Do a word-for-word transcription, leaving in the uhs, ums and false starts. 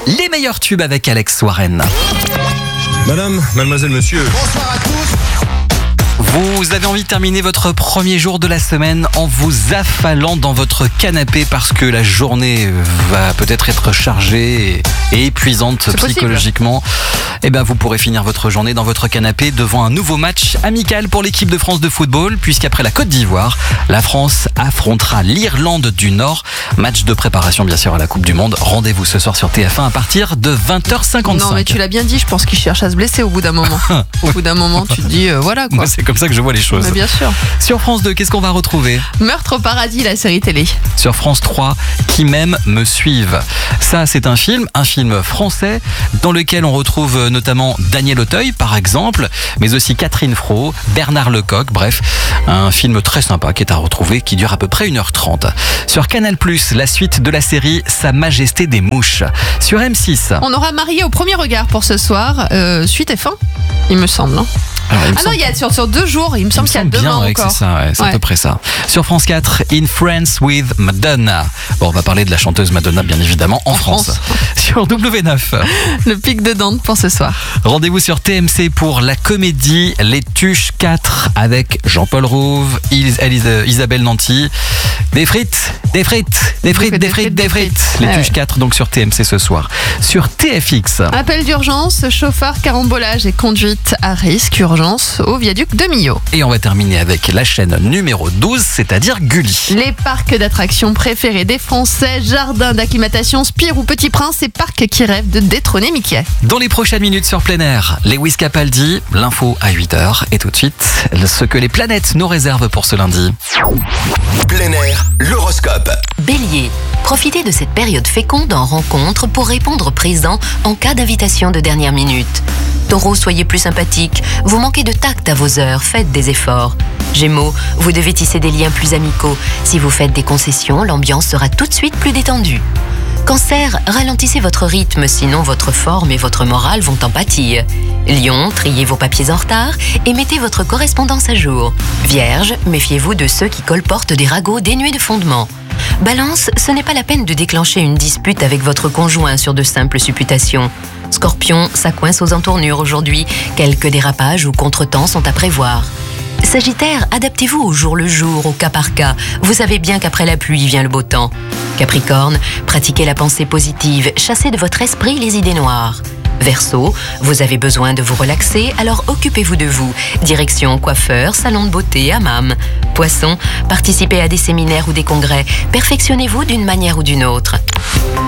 les meilleurs tubes avec Alex Warren. Madame, mademoiselle, monsieur. Bonsoir à tous. Vous avez envie de terminer votre premier jour de la semaine en vous affalant dans votre canapé parce que la journée va peut-être être chargée et épuisante C'est psychologiquement. Possible. Eh bien, vous pourrez finir votre journée dans votre canapé devant un nouveau match amical pour l'équipe de France de football, puisqu'après la Côte d'Ivoire, la France affrontera l'Irlande du Nord. Match de préparation, bien sûr, à la Coupe du Monde. Rendez-vous ce soir sur T F un à partir de vingt heures cinquante-cinq. Non, mais tu l'as bien dit, je pense qu'il cherche à se blesser au bout d'un moment. Au bout d'un moment, tu te dis, euh, voilà quoi. Moi, c'est comme ça que je vois les choses. Mais bien sûr. Sur France deux, qu'est-ce qu'on va retrouver ? Meurtre au paradis, la série télé. Sur France trois, Qui m'aime me suive. Ça, c'est un film, un film français, dans lequel on retrouve notamment Daniel Auteuil, par exemple, mais aussi Catherine Fro, Bernard Lecoq, bref, un film très sympa qui est à retrouver, qui dure à peu près une heure trente. Sur Canal plus, la suite de la série Sa Majesté des Mouches. Sur M six. On aura Marié au premier regard pour ce soir, euh, suite F un, il me semble, non ? Alors, il me Ah semble... non, il y a sur, sur deux jours, il me semble Il qu'il y a me semble demain bien, ouais, encore. c'est ça, ouais, c'est Ouais. à peu près ça. Sur France quatre, In France with Madonna. Bon, on va parler de la chanteuse Madonna, bien évidemment, en, En France. France. Sur W neuf. Le pic de Dante pour ce soir. Rendez-vous sur T M C pour la comédie Les Tuches quatre avec Jean-Paul Rouve, Is- Is- Isabelle Nanty. Des frites, des frites, des frites, des frites, des frites. Les Ouais, Tuches ouais. quatre, donc sur T M C ce soir. Sur T F X. Appel d'urgence, chauffard, carambolage et conduite à risque, urgence au viaduc de Millau. Et on va terminer avec la chaîne numéro douze, c'est-à-dire Gulli. Les parcs d'attractions préférés des Français, jardins d'acclimatation, Spire ou Petit Prince et parcs qui rêvent de détrôner Mickey. Dans les prochaines minutes sur plein air, Lewis Capaldi, l'info à huit heures. Et tout de suite, ce que les planètes nous réservent pour ce lundi. Plein air, l'horoscope. Bélier, profitez de cette période féconde en rencontre pour répondre présent en cas d'invitation de dernière minute. Taureau, soyez plus sympathique, vous manquez de tact à vos heures, faites des efforts. Gémeaux, vous devez tisser des liens plus amicaux. Si vous faites des concessions, l'ambiance sera tout de suite plus détendue. Cancer, ralentissez votre rythme, sinon votre forme et votre morale vont en pâtir. Lion, triez vos papiers en retard et mettez votre correspondance à jour. Vierge, méfiez-vous de ceux qui colportent des ragots dénués de fondement. Balance, ce n'est pas la peine de déclencher une dispute avec votre conjoint sur de simples supputations. Scorpion, ça coince aux entournures aujourd'hui. Quelques dérapages ou contretemps sont à prévoir. Sagittaire, adaptez-vous au jour le jour, au cas par cas. Vous savez bien qu'après la pluie vient le beau temps. Capricorne, pratiquez la pensée positive, chassez de votre esprit les idées noires. Verseau, vous avez besoin de vous relaxer, alors occupez-vous de vous. Direction coiffeur, salon de beauté, hammam. Poisson, participez à des séminaires ou des congrès. Perfectionnez-vous d'une manière ou d'une autre.